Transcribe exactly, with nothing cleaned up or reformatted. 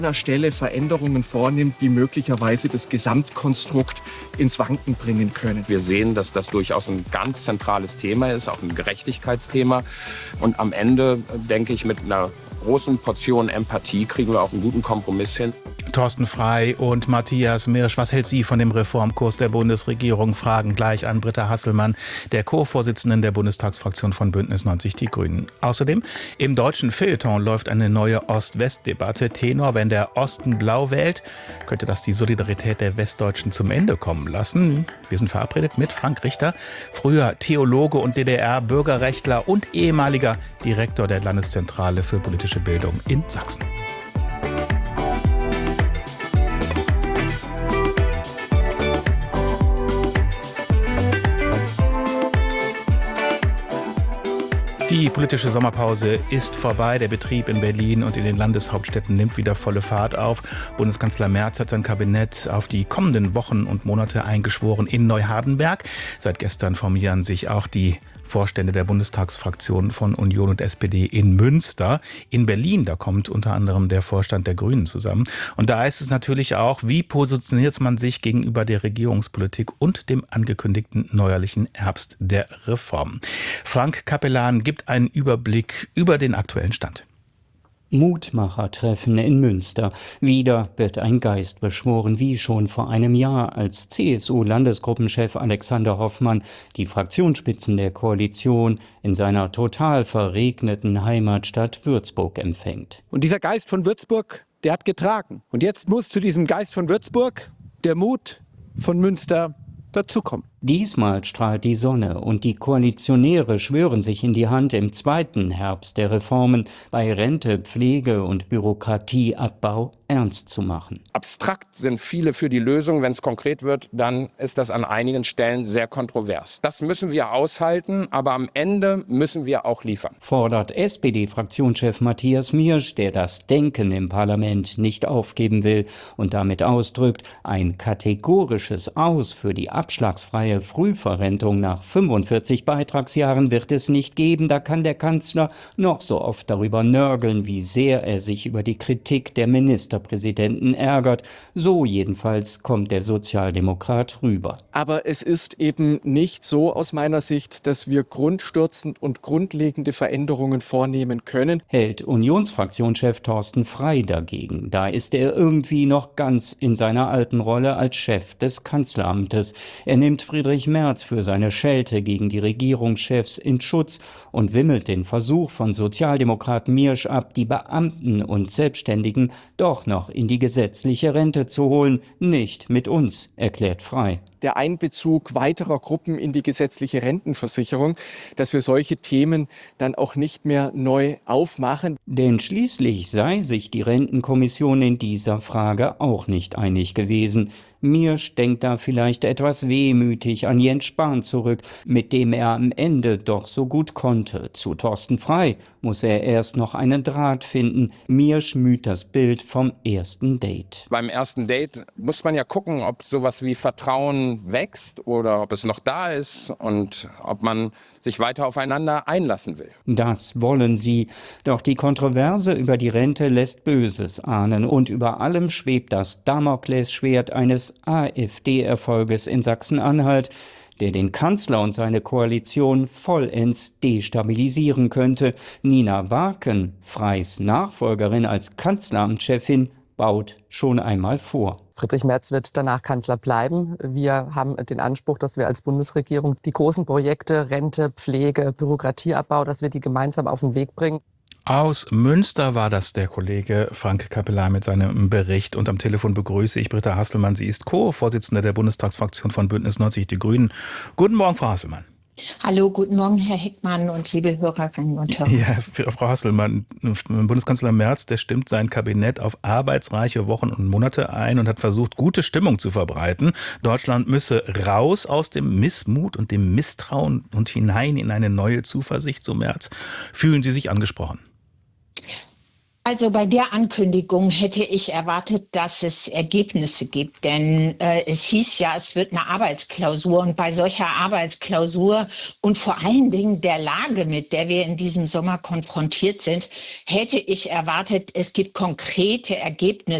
einer Stelle Veränderungen vornimmt, die möglicherweise das Gesamtkonstrukt ins Wanken bringen können. Wir sehen, dass das durchaus ein ganz zentrales Thema ist, auch ein Gerechtigkeitsthema. Und am Ende, denke ich, mit einer großen Portion Empathie kriegen wir auch einen guten Kompromiss hin. Thorsten Frey und Matthias Mirsch, was hält sie von dem Reformkurs der Bundesregierung? Fragen gleich an Britta Hasselmann, der Co-Vorsitzenden der Bundestagsfraktion von Bündnis neunzig Die Grünen. Außerdem, im deutschen Feuilleton läuft eine neue Ost-West-Debatte. Tenor, wenn der Osten blau wählt, könnte das die Solidarität der Westdeutschen zum Ende kommen lassen. Wir sind verabredet mit Frank Richter, früher Theologe und D D R-Bürgerrechtler und ehemaliger Direktor der Landeszentrale für politische Bildung in Sachsen. Die politische Sommerpause ist vorbei. Der Betrieb in Berlin und in den Landeshauptstädten nimmt wieder volle Fahrt auf. Bundeskanzler Merz hat sein Kabinett auf die kommenden Wochen und Monate eingeschworen in Neuhardenberg. Seit gestern formieren sich auch die Vorstände der Bundestagsfraktionen von Union und S P D in Münster. In Berlin, da kommt unter anderem der Vorstand der Grünen zusammen. Und da ist es natürlich auch, wie positioniert man sich gegenüber der Regierungspolitik und dem angekündigten neuerlichen Herbst der Reform. Frank Capellan gibt einen Überblick über den aktuellen Stand. Mutmachertreffen in Münster. Wieder wird ein Geist beschworen, wie schon vor einem Jahr, als C S U-Landesgruppenchef Alexander Hoffmann die Fraktionsspitzen der Koalition in seiner total verregneten Heimatstadt Würzburg empfängt. Und dieser Geist von Würzburg, der hat getragen. Und jetzt muss zu diesem Geist von Würzburg der Mut von Münster dazukommen. Diesmal strahlt die Sonne und die Koalitionäre schwören sich in die Hand, im zweiten Herbst der Reformen bei Rente, Pflege und Bürokratieabbau ernst zu machen. Abstrakt sind viele für die Lösung. Wenn es konkret wird, dann ist das an einigen Stellen sehr kontrovers. Das müssen wir aushalten, aber am Ende müssen wir auch liefern. Fordert S P D-Fraktionschef Matthias Mirsch, der das Denken im Parlament nicht aufgeben will und damit ausdrückt, ein kategorisches Aus für die abschlagsfreie Frühverrentung nach fünfundvierzig Beitragsjahren wird es nicht geben. Da kann der Kanzler noch so oft darüber nörgeln, wie sehr er sich über die Kritik der Ministerpräsidenten ärgert. So jedenfalls kommt der Sozialdemokrat rüber. Aber es ist eben nicht so aus meiner Sicht, dass wir grundstürzend und grundlegende Veränderungen vornehmen können. Hält Unionsfraktionschef Thorsten Frey dagegen. Da ist er irgendwie noch ganz in seiner alten Rolle als Chef des Kanzleramtes. Er nimmt Friedrich Merz für seine Schelte gegen die Regierungschefs in Schutz und wimmelt den Versuch von Sozialdemokrat Mirsch ab, die Beamten und Selbstständigen doch noch in die gesetzliche Rente zu holen. Nicht mit uns, erklärt Frey. Der Einbezug weiterer Gruppen in die gesetzliche Rentenversicherung, dass wir solche Themen dann auch nicht mehr neu aufmachen. Denn schließlich sei sich die Rentenkommission in dieser Frage auch nicht einig gewesen. Mirsch denkt da vielleicht etwas wehmütig an Jens Spahn zurück, mit dem er am Ende doch so gut konnte. Zu Thorsten Frey muss er erst noch einen Draht finden. Mirsch müht das Bild vom ersten Date. Beim ersten Date muss man ja gucken, ob sowas wie Vertrauen wächst oder ob es noch da ist und ob man sich weiter aufeinander einlassen will. Das wollen sie. Doch die Kontroverse über die Rente lässt Böses ahnen. Und über allem schwebt das Damoklesschwert eines AfD-Erfolges in Sachsen-Anhalt, der den Kanzler und seine Koalition vollends destabilisieren könnte. Nina Waken, Freys Nachfolgerin als Kanzleramtschefin, baut schon einmal vor. Friedrich Merz wird danach Kanzler bleiben. Wir haben den Anspruch, dass wir als Bundesregierung die großen Projekte Rente, Pflege, Bürokratieabbau, dass wir die gemeinsam auf den Weg bringen. Aus Münster war das der Kollege Frank Capellan mit seinem Bericht. Und am Telefon begrüße ich Britta Hasselmann. Sie ist Co-Vorsitzende der Bundestagsfraktion von Bündnis neunzig Die Grünen. Guten Morgen, Frau Hasselmann. Hallo, guten Morgen, Herr Heckmann und liebe Hörerinnen und Hörer. Ja, Frau Hasselmann, Bundeskanzler Merz, der stimmt sein Kabinett auf arbeitsreiche Wochen und Monate ein und hat versucht, gute Stimmung zu verbreiten. Deutschland müsse raus aus dem Missmut und dem Misstrauen und hinein in eine neue Zuversicht, so Merz. Fühlen Sie sich angesprochen? Also bei der Ankündigung hätte ich erwartet, dass es Ergebnisse gibt, denn äh, es hieß ja, es wird eine Arbeitsklausur und bei solcher Arbeitsklausur und vor allen Dingen der Lage, mit der wir in diesem Sommer konfrontiert sind, hätte ich erwartet, es gibt konkrete Ergebnisse.